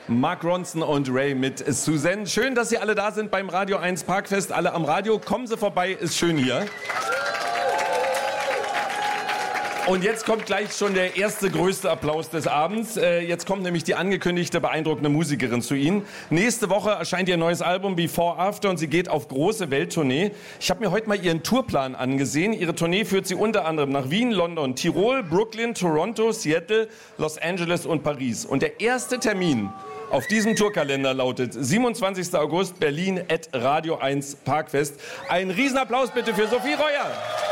Mark Ronson und Ray mit Suzanne. Schön, dass Sie alle da sind beim Radio 1 Parkfest. Alle am Radio. Kommen Sie vorbei, ist schön hier. Und jetzt kommt gleich schon der erste größte Applaus des Abends. Jetzt kommt nämlich die angekündigte beeindruckende Musikerin zu Ihnen. Nächste Woche erscheint ihr neues Album Before After und sie geht auf große Welttournee. Ich habe mir heute mal ihren Tourplan angesehen. Ihre Tournee führt sie unter anderem nach Wien, London, Tirol, Brooklyn, Toronto, Seattle, Los Angeles und Paris. Und der erste Termin auf diesem Tourkalender lautet 27. August Berlin @ Radio 1 Parkfest. Ein Riesenapplaus bitte für Sophie Reuer.